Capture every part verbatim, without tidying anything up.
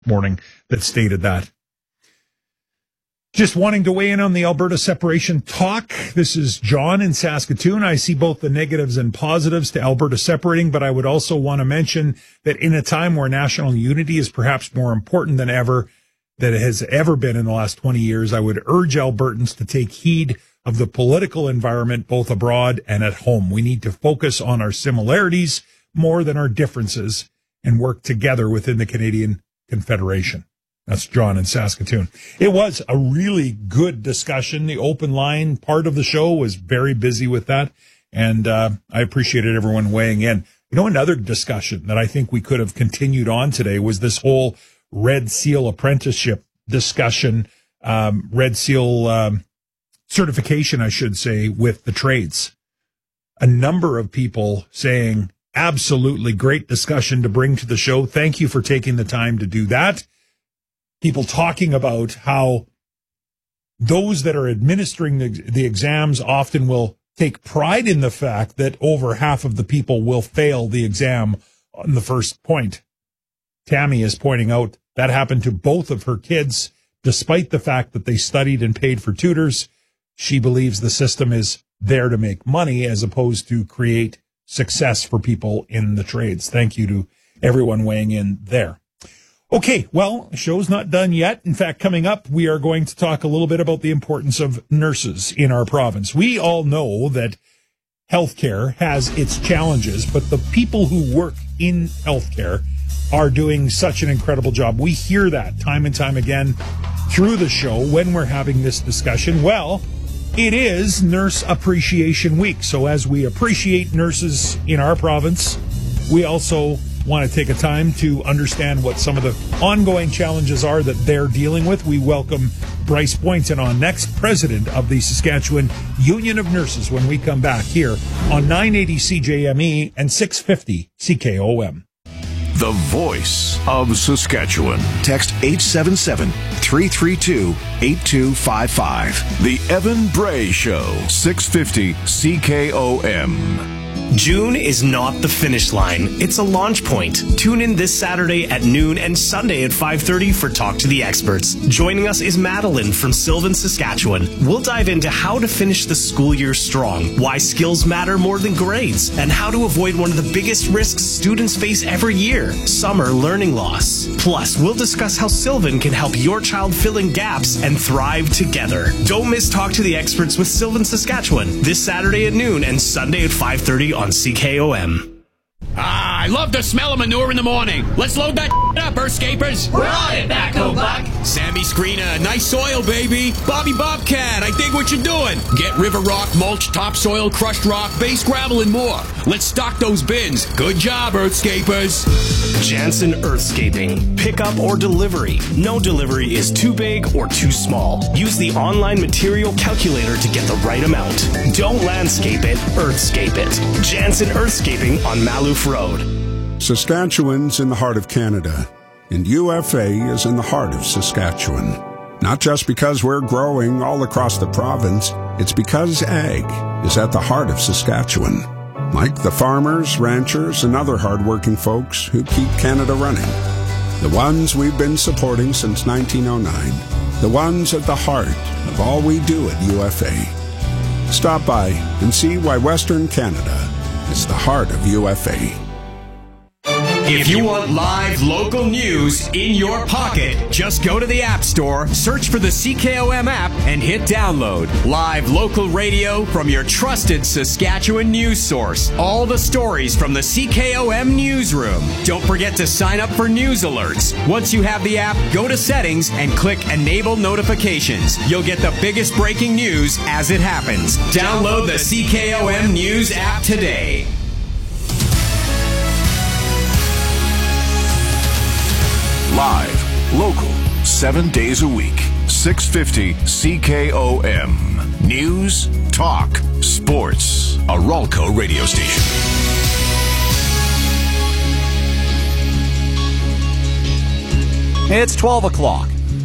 morning that stated that. Just wanting to weigh in on the Alberta separation talk. This is John in Saskatoon. I see both the negatives and positives to Alberta separating, but I would also want to mention that in a time where national unity is perhaps more important than ever, than it has ever been in the last twenty years, I would urge Albertans to take heed of the political environment both abroad and at home. We need to focus on our similarities more than our differences and work together within the Canadian Confederation. That's John in Saskatoon. It was a really good discussion. The open line part of the show was very busy with that, and uh, I appreciated everyone weighing in. You know, another discussion that I think we could have continued on today was this whole Red Seal apprenticeship discussion, um, Red Seal um, certification, I should say, with the trades. A number of people saying, absolutely great discussion to bring to the show. Thank you for taking the time to do that. People talking about how those that are administering the, the exams often will take pride in the fact that over half of the people will fail the exam on the first point. Tammy is pointing out that happened to both of her kids, despite the fact that they studied and paid for tutors. She believes the system is there to make money as opposed to create success for people in the trades. Thank you to everyone weighing in there. Okay, well, the show's not done yet. In fact, coming up, we are going to talk a little bit about the importance of nurses in our province. We all know that healthcare has its challenges, but the people who work in healthcare are doing such an incredible job. We hear that time and time again through the show when we're having this discussion. Well, it is Nurse Appreciation Week. So as we appreciate nurses in our province, we also want to take a time to understand what some of the ongoing challenges are that they're dealing with. We welcome Bryce Boynton on next, president of the Saskatchewan Union of Nurses, when we come back here on nine eighty C J M E and six fifty C K O M. The voice of Saskatchewan. Text eight seven seven, three three two, eight two five five. The Evan Bray Show, six fifty C K O M. June is not the finish line. It's a launch point. Tune in this Saturday at noon and Sunday at five thirty for Talk to the Experts. Joining us is Madeline from Sylvan, Saskatchewan. We'll dive into how to finish the school year strong, why skills matter more than grades, and how to avoid one of the biggest risks students face every year, summer learning loss. Plus, we'll discuss how Sylvan can help your child fill in gaps and thrive together. Don't miss Talk to the Experts with Sylvan, Saskatchewan this Saturday at noon and Sunday at five thirty on C K O M. Ah, I love the smell of manure in the morning. Let's load that up, Earthscapers. We're on it, Backhoe Buck. Sammy Screena, nice soil, baby. Bobby Bobcat, I dig what you're doing. Get river rock, mulch, topsoil, crushed rock, base gravel, and more. Let's stock those bins. Good job, Earthscapers. Jansen Earthscaping. Pickup or delivery. No delivery is too big or too small. Use the online material calculator to get the right amount. Don't landscape it, Earthscape it. Jansen Earthscaping on Maloof Road. Saskatchewan's in the heart of Canada, and U F A is in the heart of Saskatchewan. Not just because we're growing all across the province, it's because ag is at the heart of Saskatchewan. Like the farmers, ranchers, and other hardworking folks who keep Canada running. The ones we've been supporting since nineteen oh nine. The ones at the heart of all we do at U F A. Stop by and see why Western Canada is the heart of U F A. If you want live local news in your pocket, just go to the App Store, search for the C K O M app, and hit download. Live local radio from your trusted Saskatchewan news source. All the stories from the C K O M newsroom. Don't forget to sign up for news alerts. Once you have the app, go to settings and click Enable Notifications. You'll get the biggest breaking news as it happens. Download the C K O M News app today. Live, local, seven days a week, six fifty C K O M. News, talk, sports. A Ralco radio station. It's twelve o'clock.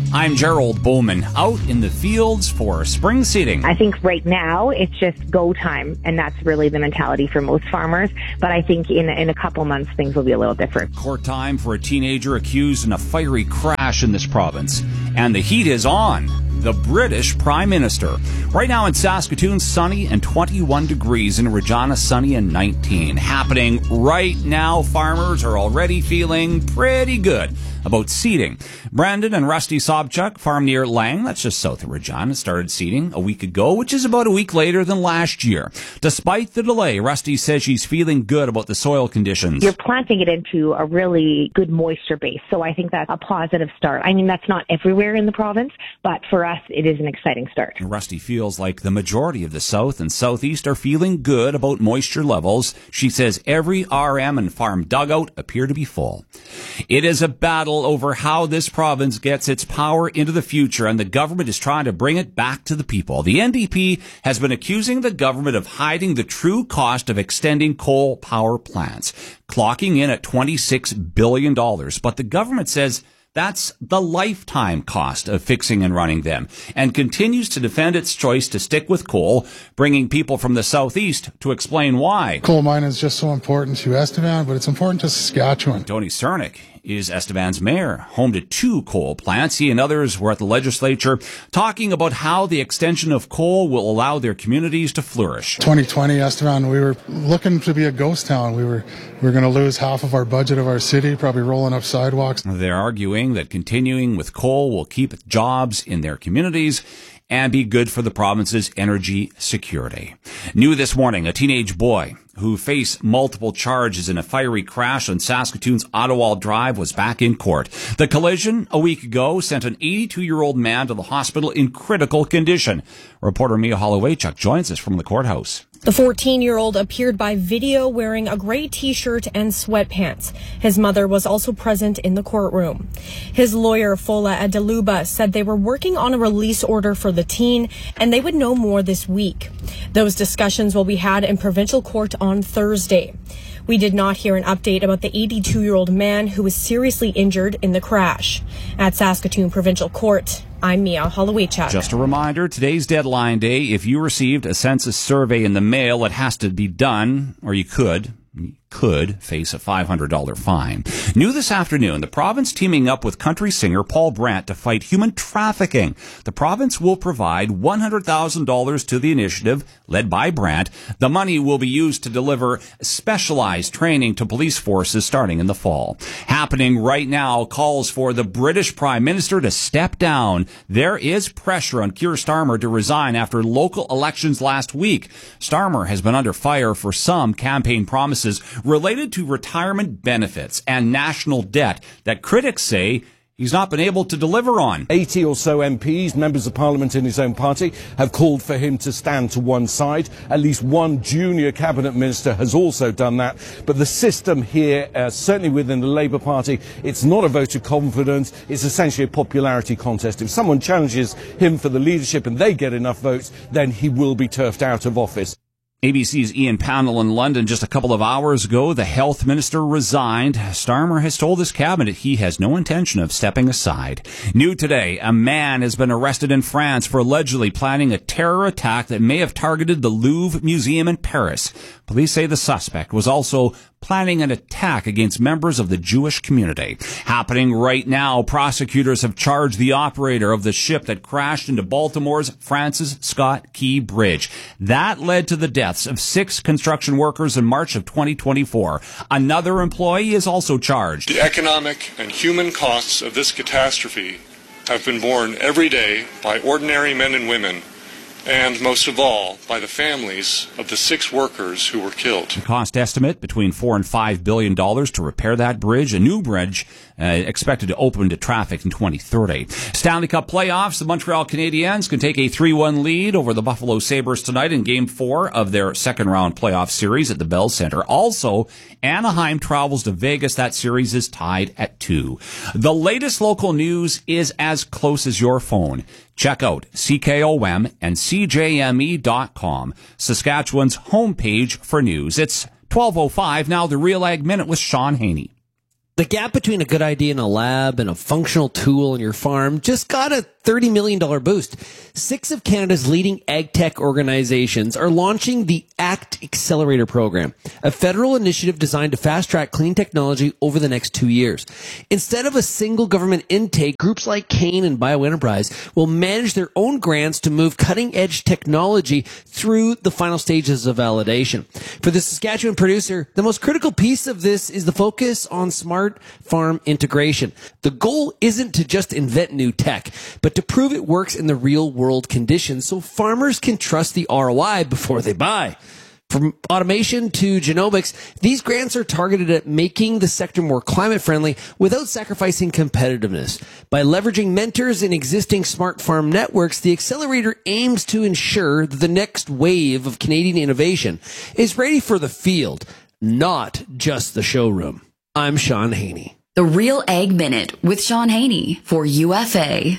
I'm Gerald Bowman, out in the fields for spring seeding. I think right now it's just go time, and that's really the mentality for most farmers. But I think in, in a couple months, things will be a little different. Court time for a teenager accused in a fiery crash in this province. And the heat is on. The British Prime Minister. Right now in Saskatoon, sunny and twenty-one degrees. In Regina, sunny and nineteen. Happening right now. Farmers are already feeling pretty good about seeding. Brandon and Rusty Sobchuk farm near Lang, that's just south of Regina, started seeding a week ago, which is about a week later than last year. Despite the delay, Rusty says she's feeling good about the soil conditions. You're planting it into a really good moisture base, so I think that's a positive start. I mean, that's not everywhere in the province, but for us, it is an exciting start. Rusty feels like the majority of the south and southeast are feeling good about moisture levels. She says every R M and farm dugout appear to be full. It is a battle over how this province gets its power into the future, and the government is trying to bring it back to the people. The N D P has been accusing the government of hiding the true cost of extending coal power plants, clocking in at twenty-six billion dollars. But the government says that's the lifetime cost of fixing and running them, and continues to defend its choice to stick with coal, bringing people from the southeast to explain why. Coal mining is just so important to Estevan, but it's important to Saskatchewan. Tony Cernick is Estevan's mayor, home to two coal plants. He and others were at the legislature talking about how the extension of coal will allow their communities to flourish. twenty twenty, Estevan, we were looking to be a ghost town. We were we were going to lose half of our budget of our city, probably rolling up sidewalks. They're arguing that continuing with coal will keep jobs in their communities and be good for the province's energy security. New this morning, a teenage boy who faced multiple charges in a fiery crash on Saskatoon's Ottawa Drive was back in court. The collision a week ago sent an eighty-two-year-old man to the hospital in critical condition. Reporter Mia Hollowaychuk joins us from the courthouse. The fourteen-year-old appeared by video wearing a gray T-shirt and sweatpants. His mother was also present in the courtroom. His lawyer, Fola Adeluba, said they were working on a release order for the teen, and they would know more this week. Those discussions will be had in provincial court on Thursday. We did not hear an update about the eighty-two-year-old man who was seriously injured in the crash. At Saskatoon Provincial Court, I'm Mia Hollowaychuk. Just a reminder, today's deadline day. If you received a census survey in the mail, it has to be done, or you could. could face a five hundred dollars fine. New this afternoon, the province teaming up with country singer Paul Brandt to fight human trafficking. The province will provide one hundred thousand dollars to the initiative led by Brandt. The money will be used to deliver specialized training to police forces starting in the fall. Happening right now, calls for the British Prime Minister to step down. There is pressure on Keir Starmer to resign after local elections last week. Starmer has been under fire for some campaign promises related to retirement benefits and national debt that critics say he's not been able to deliver on. eighty or so M Ps, members of parliament in his own party, have called for him to stand to one side. At least one junior cabinet minister has also done that. But the system here, uh, certainly within the Labour Party, it's not a vote of confidence. It's essentially a popularity contest. If someone challenges him for the leadership and they get enough votes, then he will be turfed out of office. A B C's Ian Pannell in London just a couple of hours ago, the health minister resigned. Starmer has told his cabinet he has no intention of stepping aside. New today, a man has been arrested in France for allegedly planning a terror attack that may have targeted the Louvre Museum in Paris. Police say the suspect was also planning an attack against members of the Jewish community. Happening right now, prosecutors have charged the operator of the ship that crashed into Baltimore's Francis Scott Key Bridge. That led to the deaths of six construction workers in March of twenty twenty-four. Another employee is also charged. The economic and human costs of this catastrophe have been borne every day by ordinary men and women, and most of all, by the families of the six workers who were killed. The cost estimate between four and five billion dollars to repair that bridge. A new bridge uh, expected to open to traffic in twenty thirty. Stanley Cup playoffs. The Montreal Canadiens can take a three one lead over the Buffalo Sabres tonight in Game Four of their second round playoff series at the Bell Center. Also, Anaheim travels to Vegas. That series is tied at two. The latest local news is as close as your phone. Check out C K O M and C J M E dot com, Saskatchewan's homepage for news. It's twelve oh five now. The Real Ag Minute with Sean Haney. The gap between a good idea in a lab and a functional tool in your farm just got a thirty million dollars boost. Six of Canada's leading ag tech organizations are launching the ACT Accelerator Program, a federal initiative designed to fast-track clean technology over the next two years. Instead of a single government intake, groups like Kane and BioEnterprise will manage their own grants to move cutting-edge technology through the final stages of validation. For the Saskatchewan producer, the most critical piece of this is the focus on smart farm integration. The goal isn't to just invent new tech, but to prove it works in the real world conditions so farmers can trust the R O I before they buy. From automation to genomics, these grants are targeted at making the sector more climate friendly without sacrificing competitiveness. By leveraging mentors in existing smart farm networks, the accelerator aims to ensure that the next wave of Canadian innovation is ready for the field, not just the showroom. I'm Sean Haney. The Real Ag Minute with Sean Haney for U F A.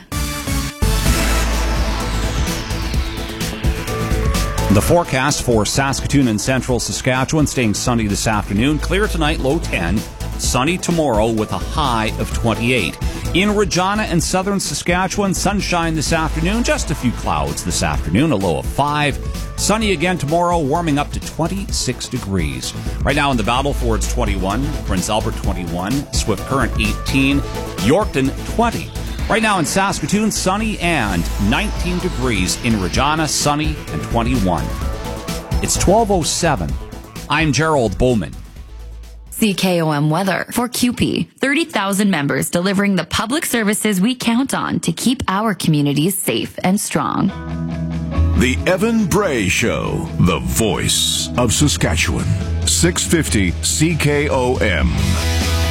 The forecast for Saskatoon and central Saskatchewan staying sunny this afternoon. Clear tonight, low ten. Sunny tomorrow with a high of twenty-eight. In Regina and southern Saskatchewan, sunshine this afternoon. Just a few clouds this afternoon, a low of five. Sunny again tomorrow, warming up to twenty-six degrees. Right now in the Battleford, it's twenty-one. Prince Albert, twenty-one. Swift Current, eighteen. Yorkton, twenty. Right now in Saskatoon, sunny and nineteen degrees. In Regina, sunny and twenty-one. It's twelve oh seven. I'm Gerald Bowman. C K O M weather for C U P E. thirty thousand members delivering the public services we count on to keep our communities safe and strong. The Evan Bray Show, the voice of Saskatchewan. six fifty C K O M.